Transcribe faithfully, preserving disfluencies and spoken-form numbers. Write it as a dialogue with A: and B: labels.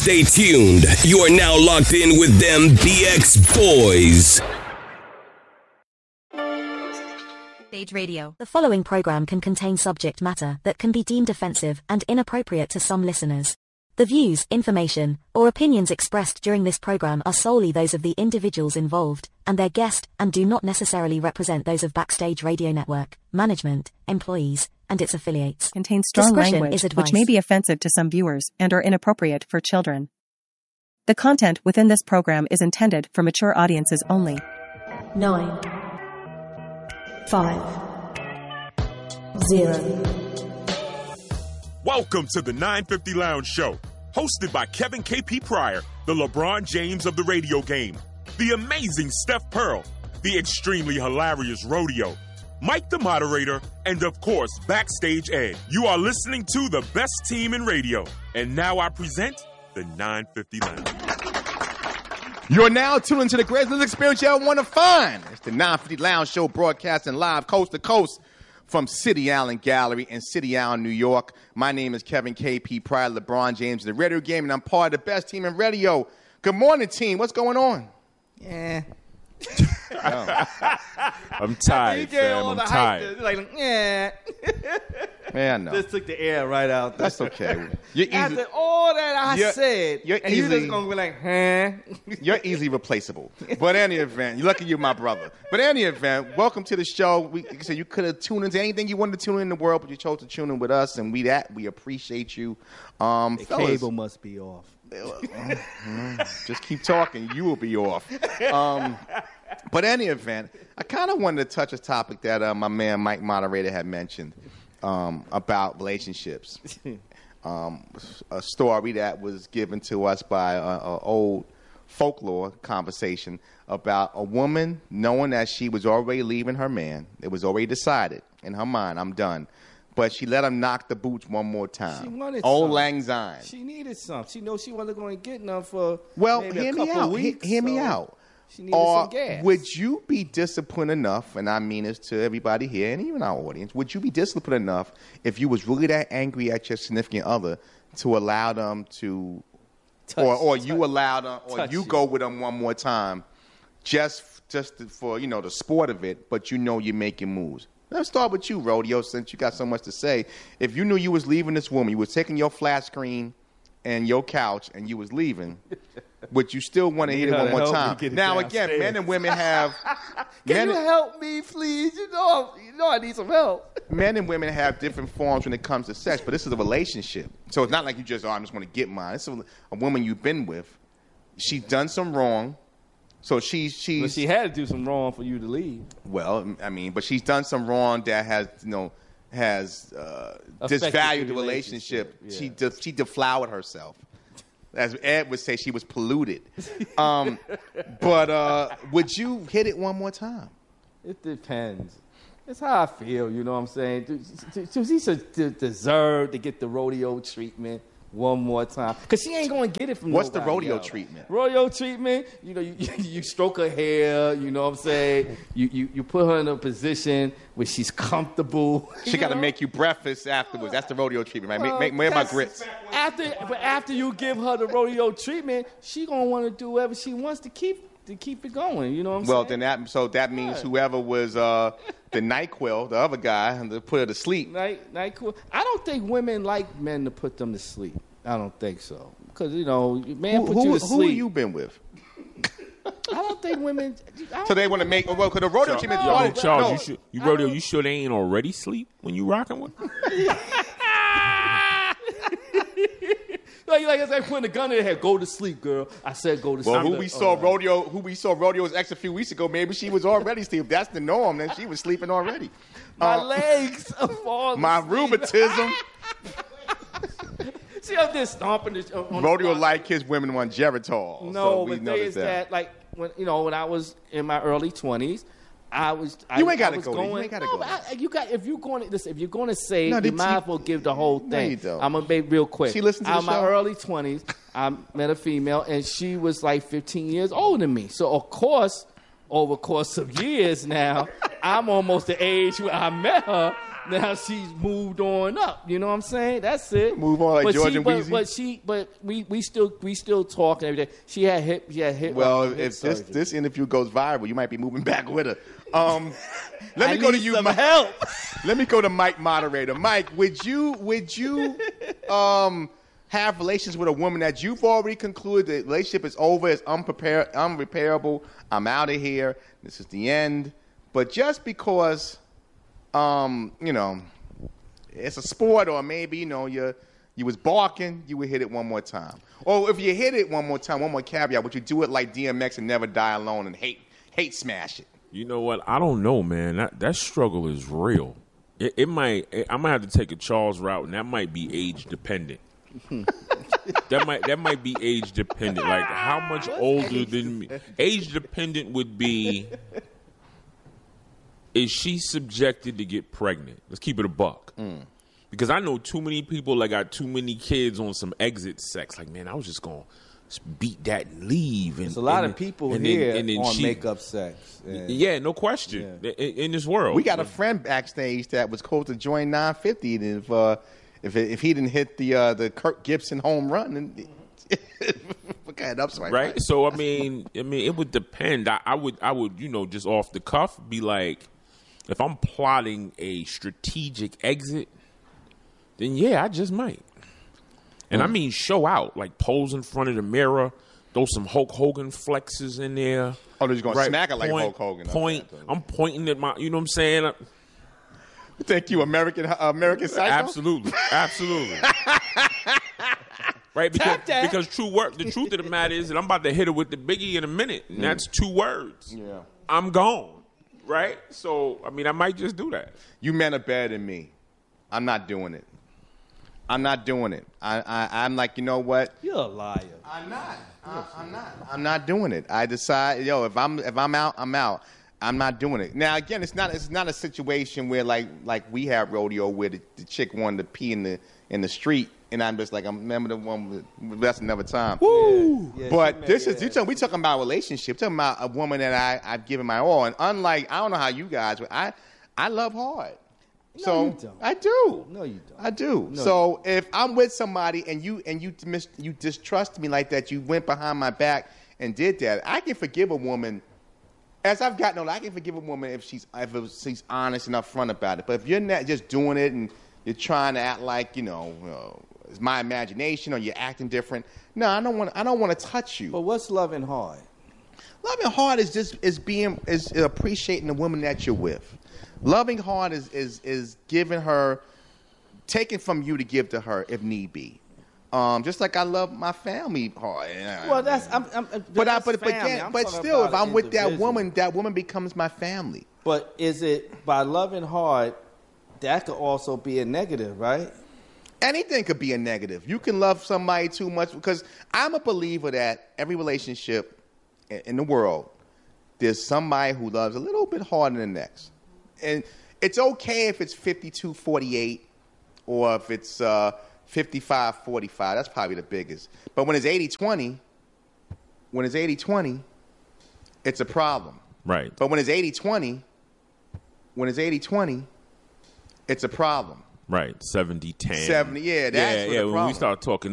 A: Stay tuned. You are now locked in with them B X Boys.
B: Stage Radio. The following program can contain subject matter that can be deemed offensive and inappropriate to some listeners. The views, information, or opinions expressed during this program are solely those of the individuals involved and their guest and do not necessarily represent those of Backstage Radio Network, management, employees, and its affiliates.
C: Contains strong
B: Discretion
C: language
B: is advised.
C: which may be offensive to some viewers and are inappropriate for children. The content within this program is intended for mature audiences only.
D: Nine. Five. Zero.
E: Welcome to the nine fifty Lounge Show, hosted by Kevin K P Pryor, the LeBron James of the radio game, the amazing Steph Pearl, the extremely hilarious Rodeo, Mike the moderator, and of course, Backstage Ed. You are listening to the best team in radio, and now I present the nine fifty Lounge.
F: You're now tuned into the greatest experience you ever want to find. It's the nine fifty Lounge Show, broadcasting live coast to coast from City Island Gallery in City Island, New York. My name is Kevin K P Pryor, LeBron James of the radio game, and I'm part of the best team in radio. Good morning, team. What's going on?
G: Yeah.
F: Oh.
E: I'm tired, fam. I'm tired.
G: Like, yeah.
F: Man, I know.
G: Just took the air right out.
F: That's okay. You're easy,
G: After all that I
F: you're,
G: said,
F: you're
G: and
F: easily,
G: you just going to be like, huh?
F: You're easily replaceable. But in any event, you're lucky you're my brother. But in any event, welcome to the show. We like I said, you could have tuned into anything you wanted to tune in the world, but you chose to tune in with us, and we that we appreciate you. Um,
G: The
F: fellas,
G: cable must be off.
F: just keep talking. You will be off. Um, but in any event, I kind of wanted to touch a topic that uh, my man Mike Moderator had mentioned um, about relationships. Um, a story that was given to us by an old folklore conversation about a woman knowing that she was already leaving her man. It was already decided in her mind, I'm done. But she let him knock the boots one more time.
G: She wanted
F: Old
G: some.
F: Lang Syne.
G: She needed some. She knows she wasn't going to get none for
F: Well,
G: maybe
F: hear
G: a
F: me
G: couple
F: out.
G: weeks.
F: He- hear me
G: so
F: out.
G: She needed
F: Or
G: some gas.
F: would you be disciplined enough, and I mean this to everybody here and even our audience, would you be disciplined enough if you was really that angry at your significant other to allow them to,
G: Touch,
F: or, or
G: touch,
F: you allow them, or
G: touch
F: you
G: you.
F: go with them one more time just, just for, you know, the sport of it, but you know you're making moves? Let's start with you, Rodeo, since you got so much to say. If you knew you was leaving this woman, you was taking your flat screen and your couch and you was leaving, but you still want to hit it one more time. Now, again, men and women have...
G: Can
F: men
G: you
F: and,
G: help me, please? You know, you know I need some help.
F: men and women have different forms when it comes to sex, but this is a relationship. So it's not like you just, oh, I just want to get mine. It's a, a woman you've been with. She's done some wrong. So she's... she's
G: But she had to do some wrong for you to leave.
F: Well, I mean, but she's done some wrong that has, you know, has uh,
G: Affected
F: disvalued
G: the
F: the relationship.
G: relationship,
F: She
G: yeah.
F: de- she deflowered herself. As Ed would say, she was polluted. Um, but uh, would you hit it one more time?
G: It depends. It's how I feel, you know what I'm saying? Do, do, do she should deserve to get the rodeo treatment one more time? Because she ain't going to get it from
F: What's the
G: nobody
F: rodeo
G: else.
F: treatment?
G: Rodeo treatment, you know, you, you stroke her hair, you know what I'm saying? You, you, you put her in a position where she's comfortable.
F: She got to make you breakfast afterwards. That's the rodeo treatment, right?
G: Well,
F: make, make, make my
G: that's-
F: grits.
G: After, but after you give her the rodeo treatment, she going to want to do whatever she wants to keep to keep it going, you know what I'm
F: Well,
G: saying?
F: then that so that means
G: Right.
F: whoever was uh, the NyQuil, the other guy, and to put her to sleep.
G: Night, night cool. I don't think women like men to put them to sleep. I don't think so. Because, you know, man
F: Who,
G: put
F: who,
G: you to
F: who
G: sleep.
F: you been with?
G: I don't think women. I don't
F: So they want to make, well, because the rodeo treatment is
G: No,
F: part
E: Yo,
F: of-
E: Charles,
F: no.
E: you should, you rodeo, you sure they ain't already sleep when you rocking with them?
G: like, like I said, putting a gun in their head. Go to sleep, girl. I said go to
F: Well,
G: sleep.
F: who we saw rodeo, who we saw rodeo's ex a few weeks ago, maybe she was already asleep. That's the norm. Then she was sleeping already.
G: My
F: Uh,
G: legs are falling.
F: my
G: asleep.
F: rheumatism.
G: See, I'm just stomping this. On
F: Rodeo
G: the
F: like his women on Geritol.
G: No,
F: so we
G: but the thing
F: noticed
G: is
F: that.
G: that, like, when you know, when I was in my early twenties, I was.
F: You
G: I,
F: ain't gotta
G: I was
F: go there. You
G: going,
F: ain't gotta
G: no,
F: go
G: but
F: there.
G: I, you got if you going to listen, if you're going to say,
F: No,
G: you
F: did
G: might
F: she-
G: as well give the whole
F: No,
G: thing.
F: you don't.
G: I'm gonna be real quick.
F: She listened to the
G: I'm in my
F: show?
G: early twenties. I met a female, and she was like fifteen years older than me. So of course, over the course of years now, I'm almost the age where I met her. now she's moved on up. You know what I'm saying? That's it.
F: Move on like
G: but
F: George
G: she,
F: and
G: but,
F: Weezy.
G: but she, but we, we still, we still talk and everything. She had hip, she had hip.
F: Well,
G: hip
F: if this,
G: surgery.
F: this interview goes viral, you might be moving back with her. Um, let me
G: I
F: go to
G: need
F: you,
G: some
F: Mike.
G: help.
F: Let me go to Mike, moderator. Mike, would you would you um, have relations with a woman that you've already concluded the relationship is over, it's unprepared, unrepairable, I'm out of here, this is the end, but just because, um, you know, it's a sport, or maybe, you know, you you was barking, you would hit it one more time. Or if you hit it one more time, one more caveat, would you do it like D M X and never die alone and hate hate smash it?
H: You know what? I don't know, man. That that struggle is real. It, it might. It, I might have to take a Charles route, and that might be age dependent. that might that might be age dependent. Like how much older than me? Age dependent would be. Is she subjected to get pregnant? Let's keep it a buck.
F: Mm.
H: Because I know too many people that got too many kids on some exit sex. Like, man, I was just gonna beat that and leave. And,
G: There's a lot
H: and,
G: of people
H: and
G: here
H: then, and then
G: on
H: she,
G: makeup sex. And
H: yeah, no question.
G: Yeah.
H: In, in this world,
F: We got a friend backstage that was called to join nine fifty, and if uh, if if he didn't hit the uh, the Kirk Gibson home run, and what kind of upside,
H: right? So I mean, I mean, it would depend. I, I would, I would, you know, just off the cuff, be like, if I'm plotting a strategic exit, then yeah, I just might. And I mean, show out, like pose in front of the mirror, throw some Hulk Hogan flexes in there.
F: Oh, they're just gonna
H: Right,
F: smack it like
H: point,
F: Hulk Hogan.
H: Point.
F: Okay.
H: I'm pointing at my, you know what I'm saying?
F: Thank you, American uh, American Psycho.
H: Absolutely, absolutely. Right, because,
G: Tap that.
H: because true work. The truth of the matter is that I'm about to hit her with the biggie in a minute, and that's two words.
F: Yeah.
H: I'm gone. Right, so I mean, I might just do that.
F: You men are better than me. I'm not doing it. I'm not doing it. I, I I'm like, you know what?
G: You're a liar.
F: I'm not. I, I'm not. I'm not doing it. I decide, yo, if I'm if I'm out, I'm out. I'm not doing it. Now again, it's not it's not a situation where like like we have rodeo where the, the chick wanted to pee in the in the street, and I'm just like, I remember the one. With, that's another time.
G: Woo! Yeah,
F: But
G: she
F: this
G: made
F: is
G: it.
F: you talking. We talking about relationship. Talking about a woman that I I've given my all, and unlike I don't know how you guys, but I I love hard.
G: No,
F: so
G: you don't.
F: I do.
G: No, you don't.
F: I do.
G: No,
F: so if I'm with somebody and you and you mis- you distrust me like that, you went behind my back and did that, I can forgive a woman. As I've gotten older, I can forgive a woman if she's if it was, she's honest and upfront about it. But if you're not just doing it and you're trying to act like you know, you know it's my imagination or you're acting different, no, I don't want I don't want to touch you.
G: But what's loving hard?
F: Loving hard is just is being is appreciating the woman that you're with. Loving hard is is is giving her, taking from you to give to her if need be. Um, just like I love my family hard.
G: Well, that's I'm, I'm,
F: but I,
G: that's
F: but but,
G: family.
F: again,
G: I'm
F: but
G: talking
F: still, if
G: about
F: I'm with that
G: individual.
F: woman, that woman becomes my family.
G: But is it by loving hard? That could also be a negative, right?
F: Anything could be a negative. You can love somebody too much because I'm a believer that every relationship in, in the world, there's somebody who loves a little bit harder than the next. And it's okay if it's fifty-two forty-eight or if it's uh, fifty-five forty-five. That's probably the biggest. But when it's eighty twenty, when it's eighty twenty, it's a problem.
H: Right.
F: But when it's eighty twenty, when it's eighty twenty, it's a problem.
H: Right. seventy ten
F: seventy, yeah, that's
H: yeah,
F: what
H: yeah.
F: the
H: When
F: problem.
H: we start talking